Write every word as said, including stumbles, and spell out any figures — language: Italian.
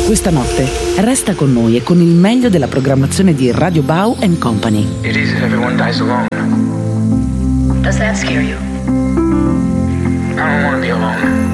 Questa notte resta con noi e con il meglio della programmazione di Radio Bau and Company. It is if everyone dies alone. Does that scare you? I don't want to be alone.